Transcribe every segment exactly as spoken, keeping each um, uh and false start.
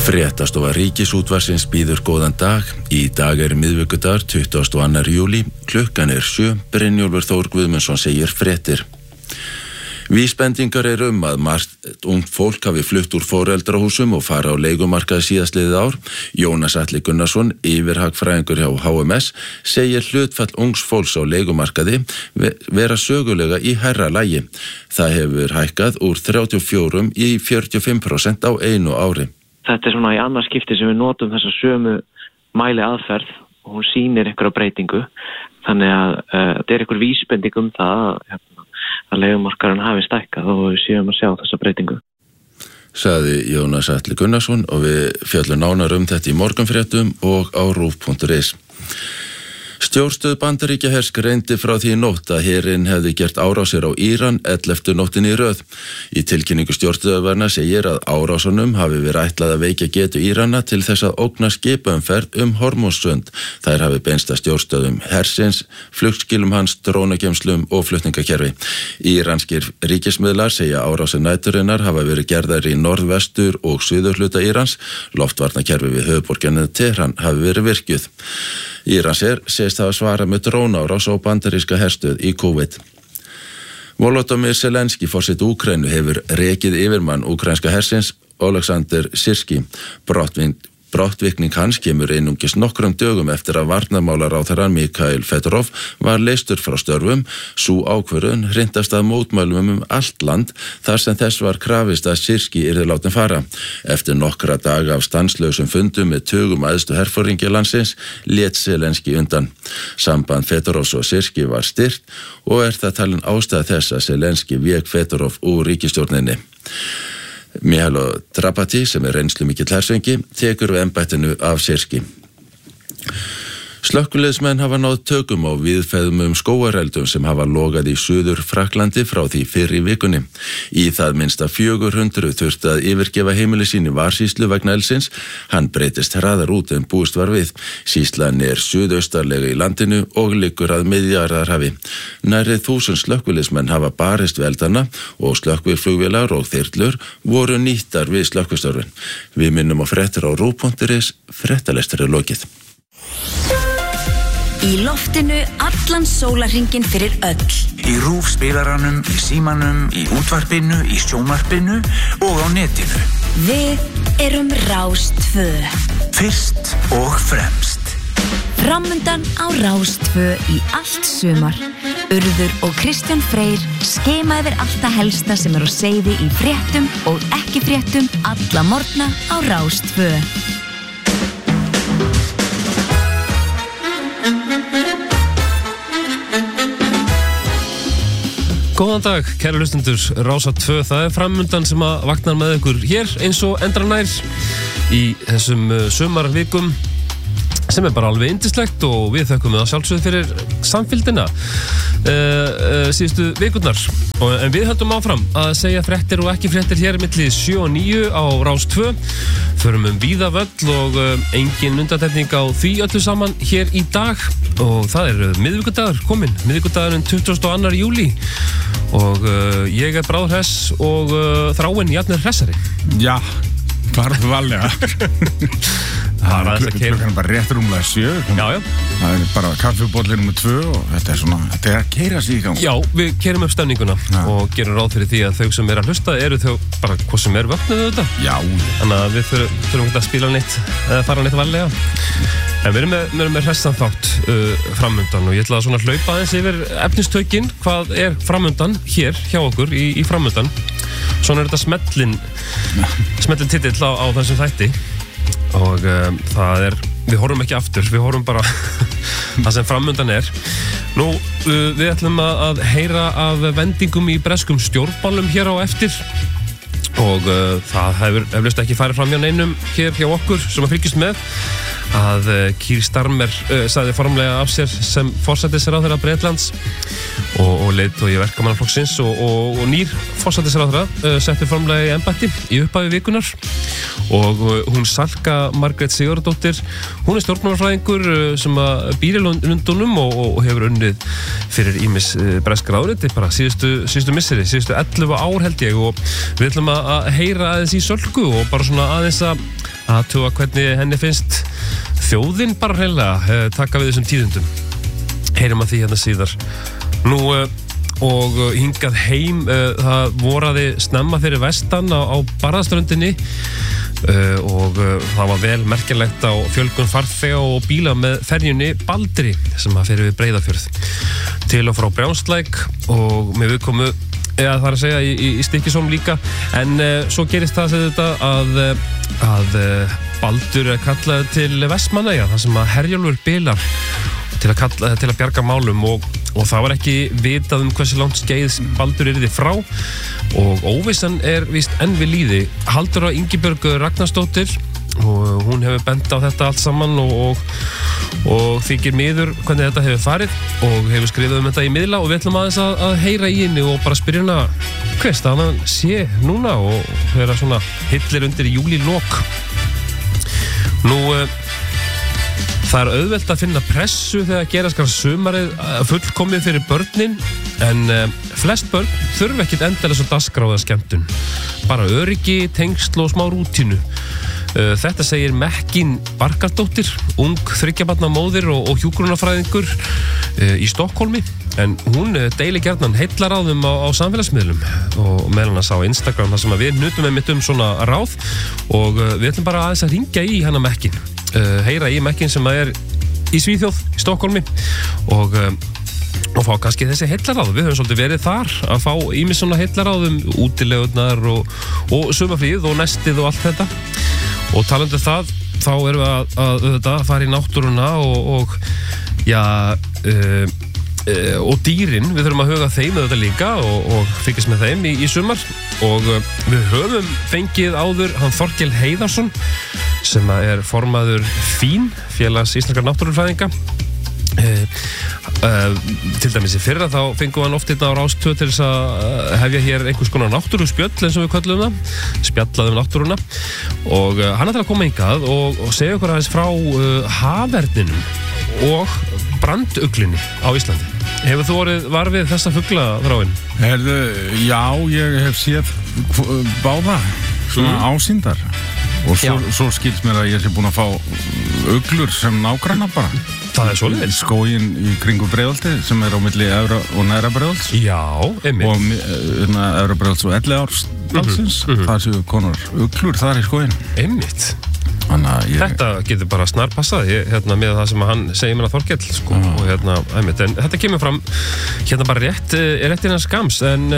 Fréttastofa Ríkisútvarpsins býður góðan dag. Í dag er miðvikudagur tuttugasta og annar júlí. Klukkan er sjö. Brynjólfur Þór Guðmundsson segir fréttir. Vísbendingar er um að margt ungt fólk hafi flutt úr foreldrahúsum og fara á leigumarkaði síðastliðið ár. Jónas Atli Gunnarsson, yfirhagfræðingur hjá H M S, segir hlutfall ungs fólks á leigumarkaði vera sögulega í hærra lagi. Það hefur hækkað úr þrjátíu og fjögur í fjörutíu og fimm prósent á einu ári. Þetta er svona í annað skipti sem við notum þessa sömu mæli aðferð og hún sýnir einhverja breytingu. Þannig að uh, þetta er einhver vísbending um það að, að leigumarkaðurinn hafi stækkað og við séum að sjá þessa breytingu. Sagði Jónas Atli Gunnarsson og við fjöllum nánar um þetta í morgunfréttum og á rúv punktur is. Stjórnstöð Bandaríkjahers greindi frá því í nótt að herinn hefði gert árásir á Íran elleftu nóttinni í röð. Í tilkynningu stjórnstöðarinnar segir að árásunum hafi verið ætlað að veikja getu Írana til þess að ógna skipaumferð um Hormúzsund. Þær hafi beinst að stjórnstöðum hersins, flugskilum hans, drónageymslum og flutningakerfi. Íranskir ríkismiðlar segja árásir næturinnar hafa verið gerðar í norðvestur og suðurhluta Írans. Loftvarnakerfi við höfuðborgina Tehran hafi verið virkjuð. Írans er segist hafa svarað með drónárás á bandaríska herstöð í Kúveit. Volodymyr Zelenský, forseti Úkraínu, hefur rekið yfirmann úkraínska hersins Oleksandr Syrský. Brottvind Brottvikning hans kemur einungis nokkrum dögum eftir að varnarmálaráðherrann Mikhail Fedorov var leystur frá störfum. Sú ákvörðun hrintast að mótmælum um allt land þar sem þess var krafist að Syrský yrði látin fara. Eftir nokkra daga af stanslausum fundum með tugum æðstu herforingja landsins lét Zelenský undan. Samband Fedorovs og Syrský var styrkt og er það talin ástæða þess að Zelenský vék Fedorov úr ríkisstjórninni. Mihailo Drapati, sem er reynslu mikill hersvengi, tekur við embættinu af Syrský. Slökkviliðsmenn hafa náð tökum á víðfeðum um skógareldum sem hafa logað í Suður Frakklandi frá því fyrr í vikunni. Í það minnsta fjögur hundruð þurfti að yfirgefa heimili sín í varsýslu vegna eldsins. Hann breytist hraðar út en búist var við. Sýslan er suðaustarlega í landinu og liggur að Miðjarðarhafi. Nærri þúsund slökkviliðsmenn hafa barist við eldana og slökkviflugvélar og þyrlur voru nýttar við slökkvistörfin. Við minnum á fréttir á rúv punktur is, fréttalestur er lokið. Í loftinu allan sólarhringinn fyrir öll. Í RÚV spilaranum, í símanum, í útvarpinu, í sjónvarpinu og á netinu. Við erum Rás tvö. Fyrst og fremst. Framundan á Rás tvö í allt sumar. Urður og Kristján Freyr skema yfir allt það helsta sem er á seyði í fréttum og ekki fréttum alla morgna á Rás tvö. Góðan dag, kæru hlustendur, Rása tvö, það er framundan sem að vaknar með ykkur hér eins og endranær í þessum sumarvikum sem er bara alveg yndislegt og við þökkum við að sjálfsögðu fyrir samfylgdina uh, uh, síðustu vikurnar. Og, en við höldum áfram að segja fréttir og ekki fréttir hér milli sjö og níu á Rás tvö. Förum um víða völl og uh, engin undantekning á því öllu saman hér í dag og það er miðvikudagur kominn, miðvikudagurinn tuttugasta og annar júlí og uh, ég er bráðhress og uh, þráinn jafnir hressari. Já, farðu varlega. Það er klukkan bara rétt rúmlega sjö. Já, já. Það er bara kaffibóllir nummer tvö og þetta er svona, þetta er að keyra sig í gang. Já, við keyrum upp stemninguna ja. Og gerum ráð fyrir því að þau sem er að hlusta eru þau bara hvað sem er vöknuð þetta. Já. Þannig að við þurfum, þurfum ekki að spila neitt eða fara neitt varlega. En við erum með, við erum með hressan þátt uh, framundan og ég ætla að svona hlaupa aðeins yfir efnistökin, hvað er framundan hér hjá okkur í, í framundan. Svona er þetta smellin, smellin titill á, á þessum þætti. Og um, það er, við horfum ekki aftur, við horfum bara það sem framundan er. Nú, uh, við ætlum að, að heyra af vendingum í breskum stjórnmálum hér á eftir og uh, það hefur eflaust ekki farið fram hjá neinum hér hjá okkur sem að fylgjast með að uh, Keir Starmer uh, sagði formlega af sér sem forsætisráðherra Bretlands og, og leiðtogi verkamannaflokksins og, og, og nýr forsætisráðherra uh, setti formlega í embætti í upphafi vikunar og hún Salka Margrét Sigurðardóttir, hún er stjórnmálafræðingur sem að býr í Lundunum og, og hefur unnið fyrir ýmis bresk ráðuneyti bara síðustu, síðustu misseri, síðustu ellefu ár held ég og við ætlum að heyra aðeins í Sölku og bara svona aðeins að að tuga hvernig henni finnst þjóðin bara hreinlega taka við þessum tíðundum. Heyrum að því hérna síðar. Nú og hingað heim það voraði snemma fyrir vestan á, á Barðaströndinni og það var vel merkilegt á fjölgun farþega og bíla með ferjunni Baldri sem að fyrir við Breiðafjörð til og frá Brjánslæk og með viðkomu eða það er að segja í, í, í Stykkishólm líka en uh, svo gerist það að þetta að, að uh, Baldur er kallað til Vestmannaeyja þar sem að Herjólfur bilar til að, kalla, til að bjarga málum og, og það var ekki vitað um hversu langt skeið Baldur yrði frá og óvissan er víst enn við líði. Halldóra Ingibjörg Ragnarsdóttir og hún hefur bent á þetta allt saman og, og, og þykir miður hvernig þetta hefur farið og hefur skrifað um þetta í miðla og við ætlum aðeins að, að heyra í henni og bara spyrja hana hver staðan sé núna og vera svona hillir undir júlílok. Nú það er auðvelt að finna pressu þegar gera skar sumarið fullkomið fyrir börnin en flest börn þurfa ekkit endilega svo daskráða skemmtun bara öryggi, tengsl og smá rútínu. Þetta segir Mekkin Barkardóttir, ung þriggja barna móðir og, og hjúkrunarfræðingur e, í Stokkólmi en hún deilir gjarnan heillaráðum á, á samfélagsmiðlum og meðal annars á Instagram þar sem við nutum einmitt um svona ráð og við ætlum bara aðeins að ringja í hana Mekkin, e, heyra í Mekkin sem er í Svíþjóð, í Stokkólmi og e, og fá kannski þessi heillaráð. Við höfum svolítið verið þar að fá ýmis svona heillaráðum útilegurnar og, og sumarfríð og nestið og allt þetta og talandi það, þá erum við að, að, að, að fara í náttúruna og, og já uh, uh, og dýrin, við þurfum að huga þeim þetta líka og, og fylgjast með þeim í, í sumar og uh, við höfum fengið áður hann Þorkel Heiðarsson sem er formaður Fín, félags íslenskra náttúrufræðinga. Uh, uh, til dæmis í fyrra þá fengum við hann oft hérna á Rás tvö til þess að hefja hér einhvers konar náttúruspjöll eins og við köllum það, spjallaðum náttúruna og uh, hann ætlar að koma hingað og, og segja okkur aðeins frá uh, haverninum og branduglinni á Íslandi. Hefur þú orðið var við þessa fugla þráin? Herðu, já, ég hef séð báða svona mm. ásýndar og svo, svo skilst mér að ég sé búin að fá uglur sem nágranna bara. Það er svolítið. Skóginn í kringu Breiðholti sem er á milli Efra og Neðra Breiðholts. Já, einmitt. Og Efra Breiðholts og Elliðársdalsins. Mm -hmm. Það séu konar uglur þar í skóginn. Einmitt. Ég... Þetta getur bara snarpassað hérna, með það sem hann segir mér að Þorkell sko, ah. og hérna, einmitt. En þetta kemur fram hérna bara rétt, er rétt innan skams en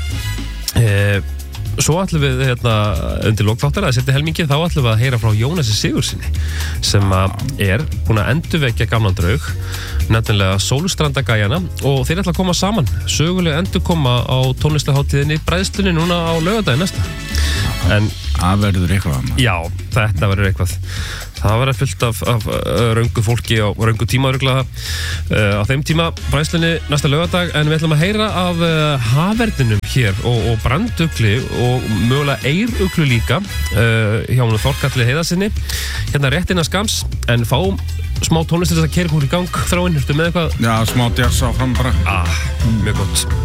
e, svo ætlum við hérna, undir lokþáttar að setja helmingi þá ætlum við að heyra frá Jónasi Sigurðssyni sem er búin að endurvekja gamlan draug nefnilega Sólstrandagæjana og þeir ætla að koma saman sögulega endurkoma á tónlistarhátíðinni Bræðslunni núna á laugardaginn næsta en það verður eitthvað já, þetta verður eitthvað það verður fullt af, af röngu fólki og röngu tíma öruglega uh, á þeim tíma Bræðslunni næsta laugardag en við ætlum að heyra af uh, haverninum hér og, og brandugli og mögulega eyruglu líka uh, hjá hún Þorkalli Heiðarsinni hérna rétt innan skams en fáum smá tónlistir þess að keyra okkur í gang þráinn, ertu með eitthvað? Já, smá djars áfram bara ah, mjög gott